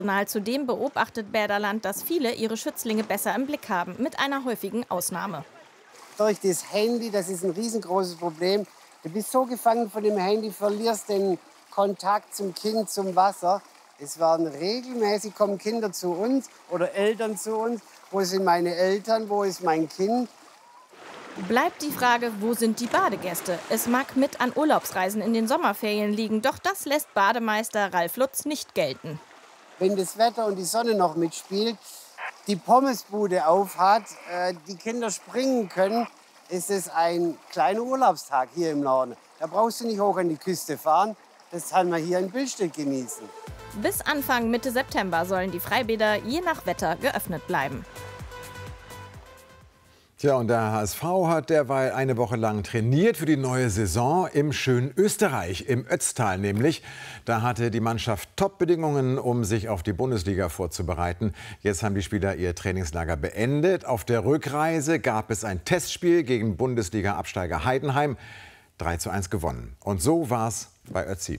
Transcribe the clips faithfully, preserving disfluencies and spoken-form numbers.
Zudem beobachtet Bäderland, dass viele ihre Schützlinge besser im Blick haben, mit einer häufigen Ausnahme. Durch das Handy, das ist ein riesengroßes Problem. Du bist so gefangen von dem Handy, verlierst den Kontakt zum Kind, zum Wasser. Es werden regelmäßig kommen Kinder zu uns oder Eltern zu uns. Wo sind meine Eltern? Wo ist mein Kind? Bleibt die Frage, wo sind die Badegäste? Es mag mit an Urlaubsreisen in den Sommerferien liegen, doch das lässt Bademeister Ralf Lutz nicht gelten. Wenn das Wetter und die Sonne noch mitspielt, die Pommesbude aufhat, äh, die Kinder springen können, ist es ein kleiner Urlaubstag hier im Norden. Da brauchst du nicht hoch an die Küste fahren, das kann man hier in Billstedt genießen. Bis Anfang Mitte September sollen die Freibäder je nach Wetter geöffnet bleiben. Tja, und der H S V hat derweil eine Woche lang trainiert für die neue Saison im schönen Österreich, im Ötztal nämlich. Da hatte die Mannschaft Top-Bedingungen, um sich auf die Bundesliga vorzubereiten. Jetzt haben die Spieler ihr Trainingslager beendet. Auf der Rückreise gab es ein Testspiel gegen Bundesliga-Absteiger Heidenheim. drei zu eins gewonnen. Und so war es bei Ötzi.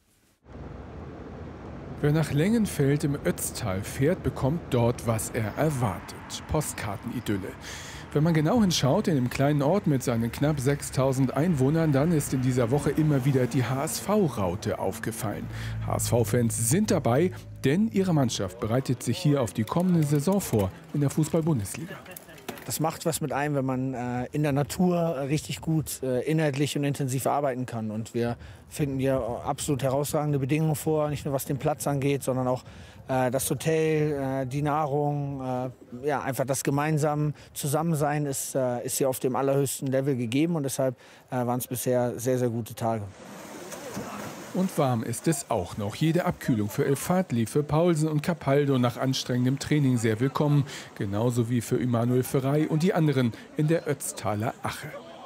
Wer nach Lengenfeld im Ötztal fährt, bekommt dort, was er erwartet. Postkartenidylle. Wenn man genau hinschaut, in dem kleinen Ort mit seinen knapp sechstausend Einwohnern, dann ist in dieser Woche immer wieder die H S V-Raute aufgefallen. H S V-Fans sind dabei, denn ihre Mannschaft bereitet sich hier auf die kommende Saison vor in der Fußball-Bundesliga. Das macht was mit einem, wenn man äh, in der Natur richtig gut äh, inhaltlich und intensiv arbeiten kann. Und wir finden hier absolut herausragende Bedingungen vor, nicht nur was den Platz angeht, sondern auch äh, das Hotel, äh, die Nahrung, äh, ja, einfach das gemeinsame Zusammensein ist, äh, ist hier auf dem allerhöchsten Level gegeben. Und deshalb äh, waren es bisher sehr, sehr gute Tage. Und warm ist es auch noch. Jede Abkühlung für El Fadli, für Paulsen und Capaldo nach anstrengendem Training sehr willkommen. Genauso wie für Emanuel Ferrey und die anderen in der Ötztaler Ache.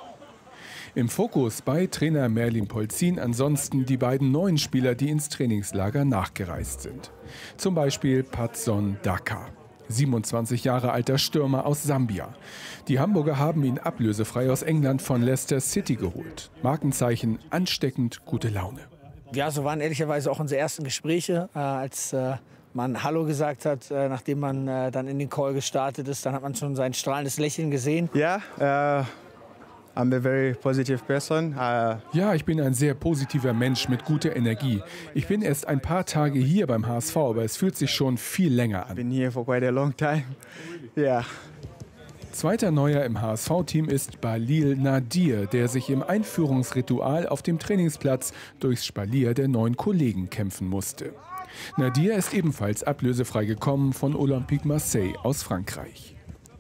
Im Fokus bei Trainer Merlin Polzin ansonsten die beiden neuen Spieler, die ins Trainingslager nachgereist sind. Zum Beispiel Patson Daka, siebenundzwanzig Jahre alter Stürmer aus Sambia. Die Hamburger haben ihn ablösefrei aus England von Leicester City geholt. Markenzeichen: ansteckend gute Laune. Ja, so waren ehrlicherweise auch unsere ersten Gespräche, äh, als äh, man Hallo gesagt hat, äh, nachdem man äh, dann in den Call gestartet ist. Dann hat man schon sein strahlendes Lächeln gesehen. Ja, yeah, uh, I'm a very positive person. Uh ja, ich bin ein sehr positiver Mensch mit guter Energie. Ich bin erst ein paar Tage hier beim H S V, aber es fühlt sich schon viel länger an. Been here for quite a long time. Yeah. Zweiter Neuer im H S V-Team ist Balil Nadir, der sich im Einführungsritual auf dem Trainingsplatz durchs Spalier der neuen Kollegen kämpfen musste. Nadir ist ebenfalls ablösefrei gekommen von Olympique Marseille aus Frankreich.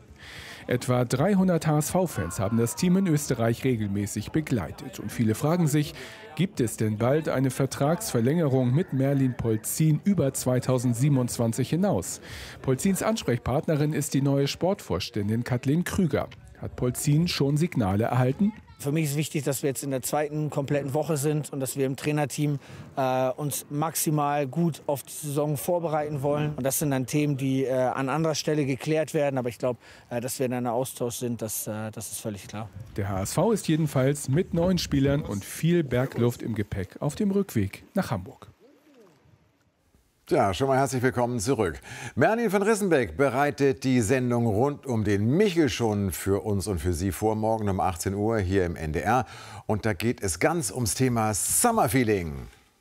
Etwa dreihundert H S V-Fans haben das Team in Österreich regelmäßig begleitet. Und viele fragen sich, gibt es denn bald eine Vertragsverlängerung mit Merlin Polzin über zweitausendsiebenundzwanzig hinaus? Polzins Ansprechpartnerin ist die neue Sportvorständin Kathleen Krüger. Hat Polzin schon Signale erhalten? Für mich ist wichtig, dass wir jetzt in der zweiten kompletten Woche sind und dass wir im Trainerteam äh, uns maximal gut auf die Saison vorbereiten wollen. Und das sind dann Themen, die äh, an anderer Stelle geklärt werden. Aber ich glaube, äh, dass wir in einem Austausch sind, das, äh, das ist völlig klar. Der H S V ist jedenfalls mit neuen Spielern und viel Bergluft im Gepäck auf dem Rückweg nach Hamburg. Ja, schon mal herzlich willkommen zurück. Merlin von Rissenbeck bereitet die Sendung rund um den Michel schon für uns und für Sie vor, morgen um achtzehn Uhr hier im N D R. Und da geht es ganz ums Thema Summerfeeling.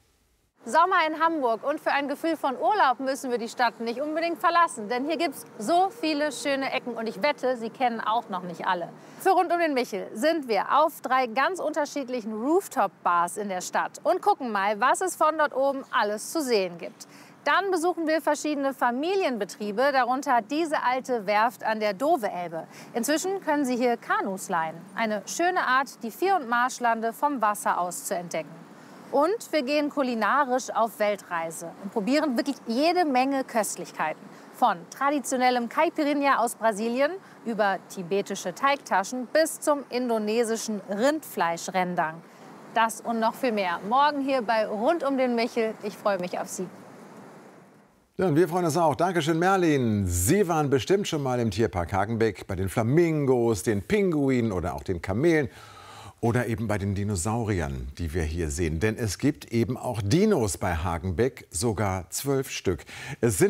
Sommer in Hamburg, und für ein Gefühl von Urlaub müssen wir die Stadt nicht unbedingt verlassen. Denn hier gibt es so viele schöne Ecken und ich wette, Sie kennen auch noch nicht alle. Für rund um den Michel sind wir auf drei ganz unterschiedlichen Rooftop-Bars in der Stadt und gucken mal, was es von dort oben alles zu sehen gibt. Dann besuchen wir verschiedene Familienbetriebe, darunter diese alte Werft an der Dove-Elbe. Inzwischen können Sie hier Kanus leihen. Eine schöne Art, die Vier- und Marschlande vom Wasser aus zu entdecken. Und wir gehen kulinarisch auf Weltreise und probieren wirklich jede Menge Köstlichkeiten. Von traditionellem Caipirinha aus Brasilien über tibetische Teigtaschen bis zum indonesischen Rindfleisch-Rendang. Das und noch viel mehr. Morgen hier bei Rund um den Michel. Ich freue mich auf Sie. Ja, und wir freuen uns auch. Dankeschön, Merlin. Sie waren bestimmt schon mal im Tierpark Hagenbeck bei den Flamingos, den Pinguinen oder auch den Kamelen. Oder eben bei den Dinosauriern, die wir hier sehen. Denn es gibt eben auch Dinos bei Hagenbeck, sogar zwölf Stück. Es sind